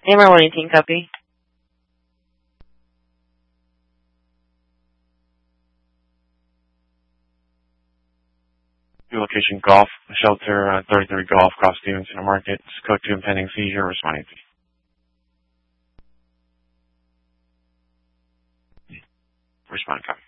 Amber 118, copy. Your location, Golf, Shelter 33 Golf, Cross Stevenson Market. Code 2 impending seizure, responding to. Respond, copy.